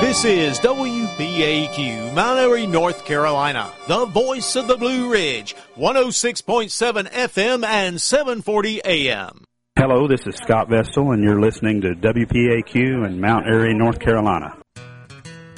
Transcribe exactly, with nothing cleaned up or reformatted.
This is W B A Q, Mount Airy, North Carolina, the voice of the Blue Ridge, one oh six point seven F M and seven forty A M. Hello, this is Scott Vestal, and you're listening to W P A Q in Mount Airy, North Carolina.